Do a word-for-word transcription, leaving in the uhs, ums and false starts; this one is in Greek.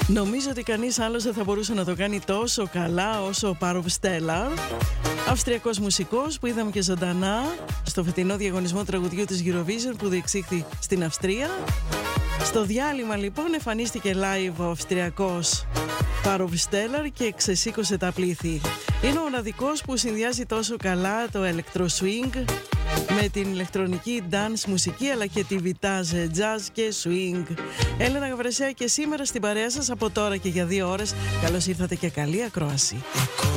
Νομίζω ότι κανείς άλλος δεν θα μπορούσε να το κάνει τόσο καλά όσο ο Πάροβ Στέλλαρ, αυστριακός μουσικός που είδαμε και ζωντανά στο φετινό διαγωνισμό τραγουδιού της Eurovision που διεξήχθη στην Αυστρία. Στο διάλειμμα λοιπόν εμφανίστηκε live ο αυστριακός Πάροβ Στέλλαρ και ξεσήκωσε τα πλήθη. Είναι ο μοναδικός που συνδυάζει τόσο καλά το electro swing με την ηλεκτρονική dance μουσική αλλά και τη βιτάζ, jazz και swing. Έλενα Γαβρεσέα και σήμερα στην παρέα σας από τώρα και για δύο ώρες. Καλώς ήρθατε και καλή ακρόαση.